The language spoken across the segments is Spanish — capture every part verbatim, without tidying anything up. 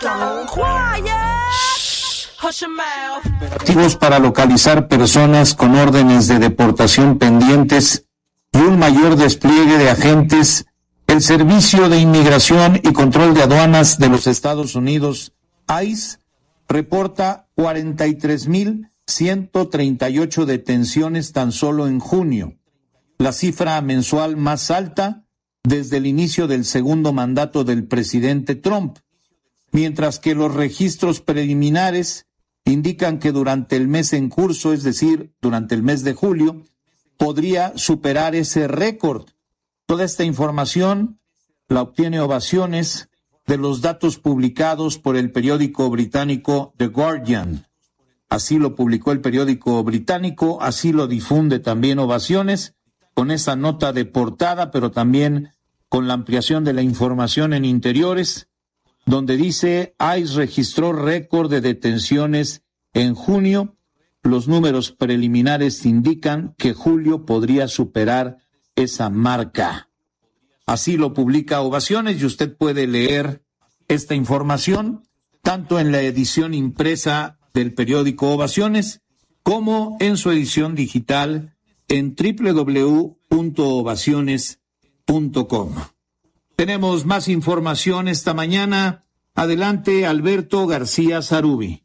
Operativos para localizar personas con órdenes de deportación pendientes y un mayor despliegue de agentes. El Servicio de Inmigración y Control de Aduanas de los Estados Unidos, I C E, reporta cuarenta y tres mil ciento treinta y ocho detenciones tan solo en junio, la cifra mensual más alta desde el inicio del segundo mandato del presidente Trump, mientras que los registros preliminares indican que durante el mes en curso, es decir, durante el mes de julio, podría superar ese récord. Toda esta información la obtiene Ovaciones de los datos publicados por el periódico británico The Guardian. Así lo publicó el periódico británico, así lo difunde también Ovaciones, con esa nota de portada, pero también con la ampliación de la información en interiores, donde dice I C E registró récord de detenciones en junio. Los números preliminares indican que julio podría superar esa marca. Así lo publica Ovaciones y usted puede leer esta información tanto en la edición impresa del periódico Ovaciones como en su edición digital en doble u doble u doble u punto ovaciones punto com. Tenemos más información esta mañana. Adelante, Alberto García Zarubi.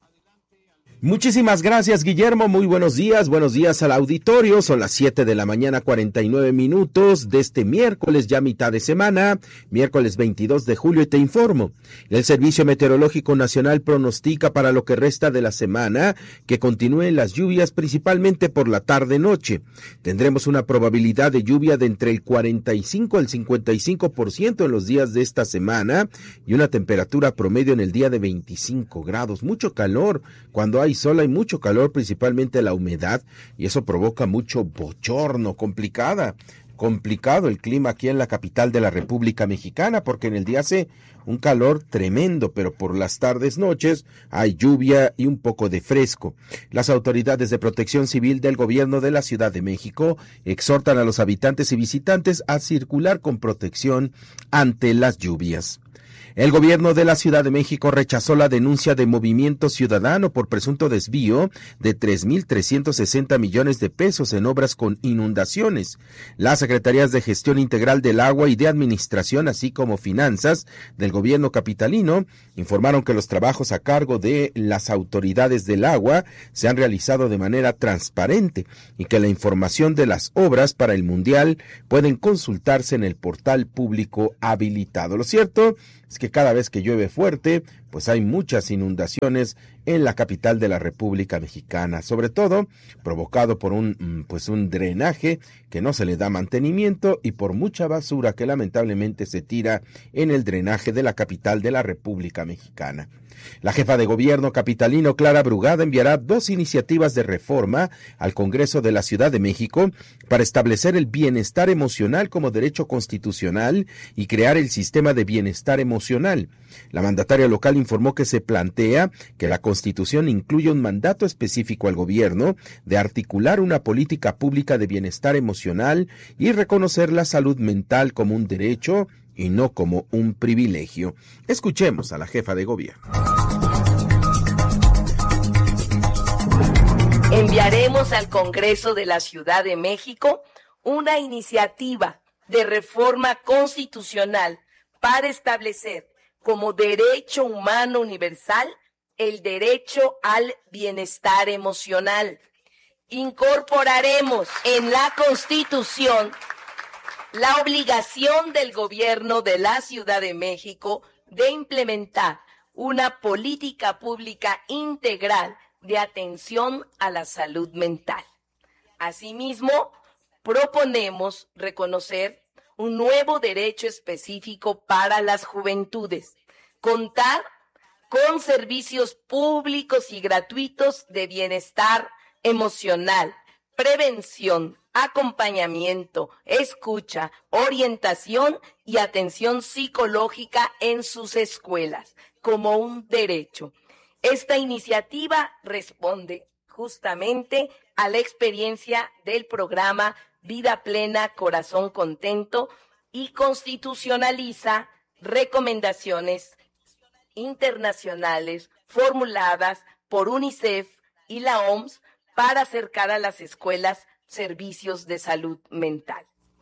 Muchísimas gracias, Guillermo. Muy buenos días, buenos días al auditorio. Son las siete de la mañana, cuarenta y nueve minutos de este miércoles, ya mitad de semana, miércoles veintidós de julio, y te informo. El Servicio Meteorológico Nacional pronostica para lo que resta de la semana que continúen las lluvias, principalmente por la tarde-noche. Tendremos una probabilidad de lluvia de entre el cuarenta y cinco al cincuenta y cinco por ciento en los días de esta semana y una temperatura promedio en el día de veinticinco grados. Mucho calor cuando hay sol, hay mucho calor, principalmente la humedad, y eso provoca mucho bochorno, complicada, complicado el clima aquí en la capital de la República Mexicana, porque en el día hace un calor tremendo, pero por las tardes, noches, hay lluvia y un poco de fresco. Las autoridades de protección civil del gobierno de la Ciudad de México exhortan a los habitantes y visitantes a circular con protección ante las lluvias. El gobierno de la Ciudad de México rechazó la denuncia de Movimiento Ciudadano por presunto desvío de tres mil trescientos sesenta millones de pesos en obras con inundaciones. Las Secretarías de Gestión Integral del Agua y de Administración, así como Finanzas del gobierno capitalino, informaron que los trabajos a cargo de las autoridades del agua se han realizado de manera transparente y que la información de las obras para el Mundial pueden consultarse en el portal público habilitado. Lo cierto es que cada vez que llueve fuerte, pues hay muchas inundaciones en la capital de la República Mexicana, sobre todo provocado por un, pues un drenaje que no se le da mantenimiento y por mucha basura que lamentablemente se tira en el drenaje de la capital de la República Mexicana. La jefa de gobierno capitalino, Clara Brugada, enviará dos iniciativas de reforma al Congreso de la Ciudad de México para establecer el bienestar emocional como derecho constitucional y crear el sistema de bienestar emocional. La mandataria local informó que se plantea que la Constitución incluya un mandato específico al gobierno de articular una política pública de bienestar emocional y reconocer la salud mental como un derecho y no como un privilegio. Escuchemos a la jefa de gobierno. Enviaremos al Congreso de la Ciudad de México una iniciativa de reforma constitucional para establecer como derecho humano universal el derecho al bienestar emocional. Incorporaremos en la Constitución la obligación del gobierno de la Ciudad de México de implementar una política pública integral de atención a la salud mental. Asimismo, proponemos reconocer un nuevo derecho específico para las juventudes, contar con servicios públicos y gratuitos de bienestar emocional, prevención, acompañamiento, escucha, orientación y atención psicológica en sus escuelas como un derecho. Esta iniciativa responde justamente a la experiencia del programa Vida Plena, Corazón Contento y constitucionaliza recomendaciones internacionales formuladas por UNICEF y la O M S para acercar a las escuelas servicios de salud mental.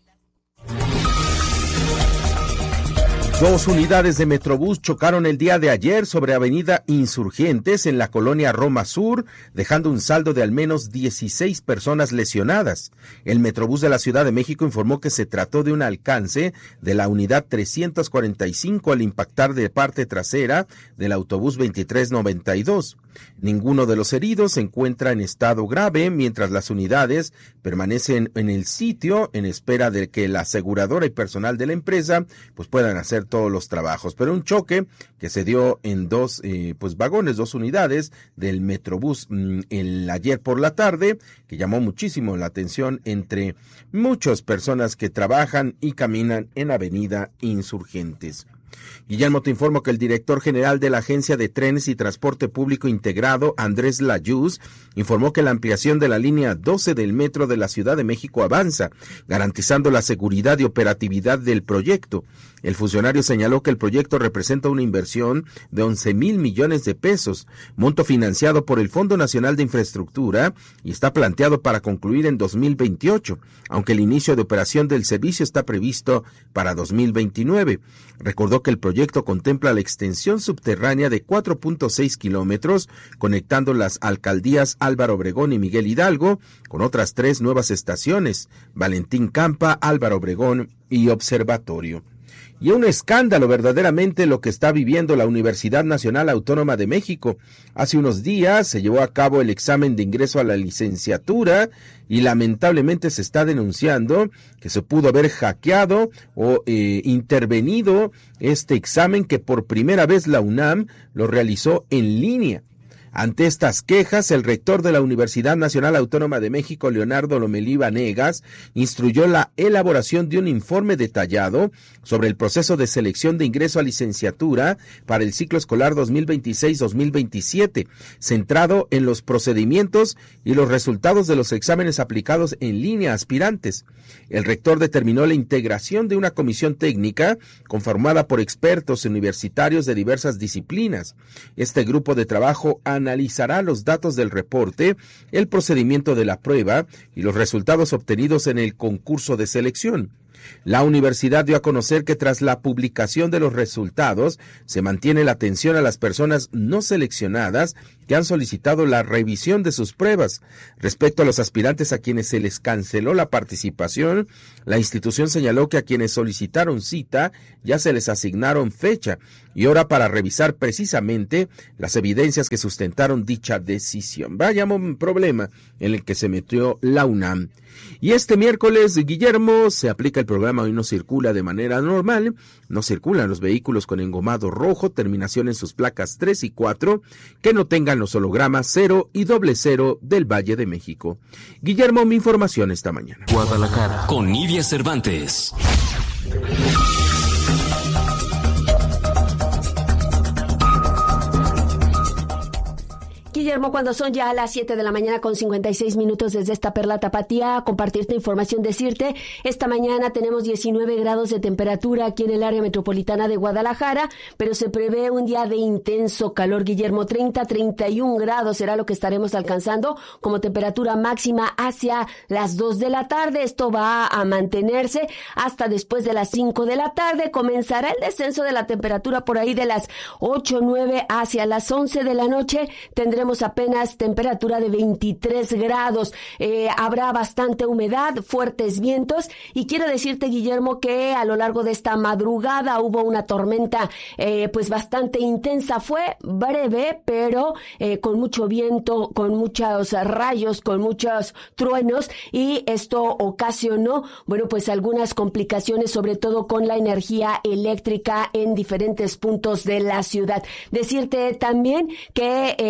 Dos unidades de Metrobús chocaron el día de ayer sobre Avenida Insurgentes en la colonia Roma Sur, dejando un saldo de al menos dieciséis personas lesionadas. El Metrobús de la Ciudad de México informó que se trató de un alcance de la unidad trescientos cuarenta y cinco al impactar de parte trasera del autobús veintitrés noventa y dos. Ninguno de los heridos se encuentra en estado grave, mientras las unidades permanecen en el sitio en espera de que la aseguradora y personal de la empresa pues puedan hacer todos los trabajos. Pero un choque que se dio en dos eh, pues vagones, dos unidades del Metrobús mmm, el ayer por la tarde, que llamó muchísimo la atención entre muchas personas que trabajan y caminan en Avenida Insurgentes. Guillermo, te informo que el director general de la Agencia de Trenes y Transporte Público Integrado, Andrés Layuz, informó que la ampliación de la línea doce del metro de la Ciudad de México avanza, garantizando la seguridad y operatividad del proyecto. El funcionario señaló que el proyecto representa una inversión de once mil millones de pesos, monto financiado por el Fondo Nacional de Infraestructura, y está planteado para concluir en dos mil veintiocho, aunque el inicio de operación del servicio está previsto para dos mil veintinueve. Recordó que el proyecto contempla la extensión subterránea de cuatro punto seis kilómetros, conectando las alcaldías Álvaro Obregón y Miguel Hidalgo, con otras tres nuevas estaciones, Valentín Campa, Álvaro Obregón y Observatorio. Y un escándalo verdaderamente lo que está viviendo la Universidad Nacional Autónoma de México. Hace unos días se llevó a cabo el examen de ingreso a la licenciatura y lamentablemente se está denunciando que se pudo haber hackeado o eh, intervenido este examen, que por primera vez la UNAM lo realizó en línea. Ante estas quejas, el rector de la Universidad Nacional Autónoma de México, Leonardo Lomelí Vanegas, instruyó la elaboración de un informe detallado sobre el proceso de selección de ingreso a licenciatura para el ciclo escolar dos mil veintiséis dos mil veintisiete, centrado en los procedimientos y los resultados de los exámenes aplicados en línea a aspirantes. El rector determinó la integración de una comisión técnica conformada por expertos universitarios de diversas disciplinas. Este grupo de trabajo analizará los datos del reporte, el procedimiento de la prueba y los resultados obtenidos en el concurso de selección. La universidad dio a conocer que tras la publicación de los resultados se mantiene la atención a las personas no seleccionadas que han solicitado la revisión de sus pruebas. Respecto a los aspirantes a quienes se les canceló la participación, la institución señaló que a quienes solicitaron cita ya se les asignaron fecha y hora para revisar precisamente las evidencias que sustentaron dicha decisión. Vaya un problema en el que se metió la UNAM. Y este miércoles, Guillermo, se aplica el programa Hoy no circula de manera normal. No circulan los vehículos con engomado rojo, terminación en sus placas tres y cuatro, que no tengan los hologramas cero y doble cero del Valle de México. Guillermo, mi información esta mañana. Guadalajara, con Nidia Cervantes. Guillermo, cuando son ya las siete de la mañana con cincuenta y seis minutos desde esta Perla Tapatía, compartirte información, decirte, esta mañana tenemos diecinueve grados de temperatura aquí en el área metropolitana de Guadalajara, pero se prevé un día de intenso calor, Guillermo, treinta, treinta y un grados será lo que estaremos alcanzando como temperatura máxima hacia las dos de la tarde. Esto va a mantenerse hasta después de las cinco de la tarde. Comenzará el descenso de la temperatura por ahí de las ocho, nueve hacia las once de la noche. Tendremos apenas temperatura de veintitrés grados, eh, habrá bastante humedad, fuertes vientos, y quiero decirte, Guillermo, que a lo largo de esta madrugada hubo una tormenta eh, pues bastante intensa. Fue breve, pero eh, con mucho viento, con muchos rayos, con muchos truenos, y esto ocasionó, bueno, pues algunas complicaciones, sobre todo con la energía eléctrica en diferentes puntos de la ciudad. Decirte también que eh, pues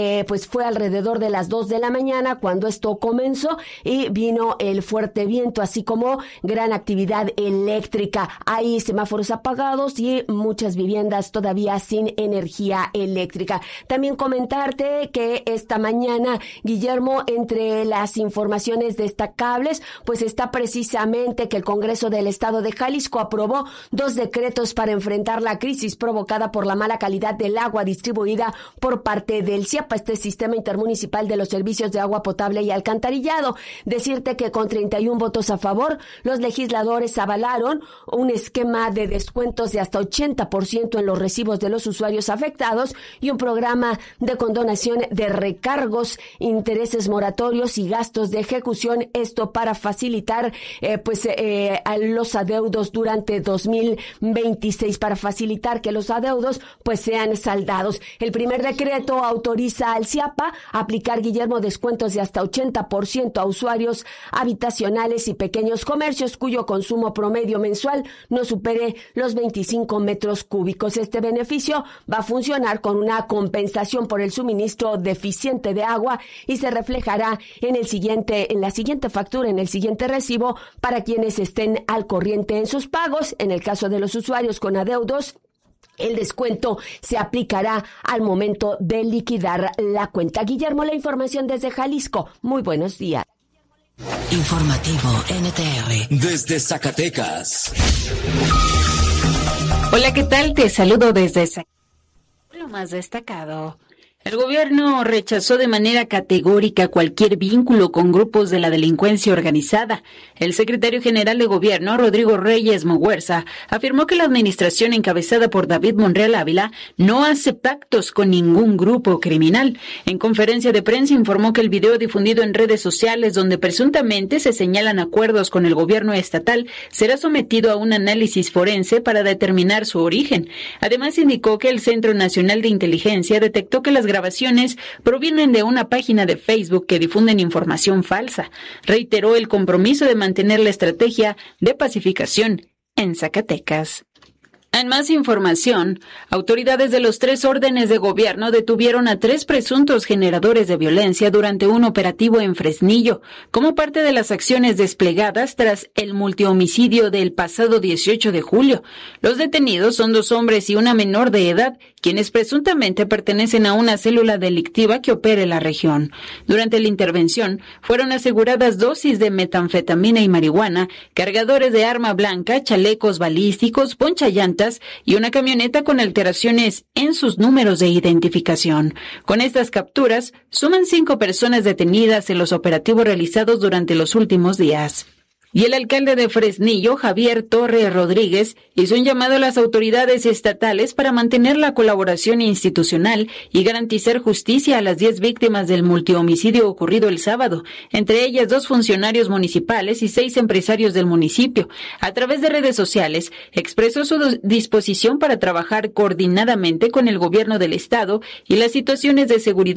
fue alrededor de las dos de la mañana cuando esto comenzó y vino el fuerte viento, así como gran actividad eléctrica. Hay semáforos apagados y muchas viviendas todavía sin energía eléctrica. También comentarte que esta mañana, Guillermo, entre las informaciones destacables, pues está precisamente que el Congreso del Estado de Jalisco aprobó dos decretos para enfrentar la crisis provocada por la mala calidad del agua distribuida por parte del CIAPA, este Sistema Intermunicipal de los Servicios de Agua Potable y Alcantarillado. Decirte que con treinta y un votos a favor, los legisladores avalaron un esquema de descuentos de hasta ochenta por ciento en los recibos de los usuarios afectados y un programa de condonación de recargos, intereses moratorios y gastos de ejecución, esto para facilitar eh, pues eh, a los adeudos durante dos mil veintiséis, para facilitar que los adeudos pues sean saldados. El primer decreto autoriza al CIAPA a aplicar, Guillermo, descuentos de hasta ochenta por ciento a usuarios habitacionales y pequeños comercios cuyo consumo promedio mensual no supere los veinticinco metros cúbicos. Este beneficio va a funcionar con una compensación por el suministro deficiente de agua y se reflejará en el siguiente, en la siguiente factura, en el siguiente recibo para quienes estén al corriente en sus pagos. En el caso de los usuarios con adeudos, el descuento se aplicará al momento de liquidar la cuenta. Guillermo, la información desde Jalisco. Muy buenos días. Informativo N T R. Desde Zacatecas. Hola, ¿qué tal? Te saludo desde Zacatecas. Lo más destacado. El gobierno rechazó de manera categórica cualquier vínculo con grupos de la delincuencia organizada. El secretario general de Gobierno, Rodrigo Reyes Moguerza, afirmó que la administración encabezada por David Monreal Ávila no hace pactos con ningún grupo criminal. En conferencia de prensa informó que el video difundido en redes sociales donde presuntamente se señalan acuerdos con el gobierno estatal será sometido a un análisis forense para determinar su origen. Además, indicó que el Centro Nacional de Inteligencia detectó que las grabaciones provienen de una página de Facebook que difunden información falsa. Reiteró el compromiso de mantener la estrategia de pacificación en Zacatecas. En más información, autoridades de los tres órdenes de gobierno detuvieron a tres presuntos generadores de violencia durante un operativo en Fresnillo, como parte de las acciones desplegadas tras el multihomicidio del pasado dieciocho de julio. Los detenidos son dos hombres y una menor de edad, quienes presuntamente pertenecen a una célula delictiva que opera en la región. Durante la intervención, fueron aseguradas dosis de metanfetamina y marihuana, cargadores de arma blanca, chalecos balísticos, ponchallantas y una camioneta con alteraciones en sus números de identificación. Con estas capturas, suman cinco personas detenidas en los operativos realizados durante los últimos días. Y el alcalde de Fresnillo, Javier Torre Rodríguez, hizo un llamado a las autoridades estatales para mantener la colaboración institucional y garantizar justicia a las diez víctimas del multihomicidio ocurrido el sábado, entre ellas dos funcionarios municipales y seis empresarios del municipio. A través de redes sociales, expresó su disposición para trabajar coordinadamente con el gobierno del estado y las situaciones de seguridad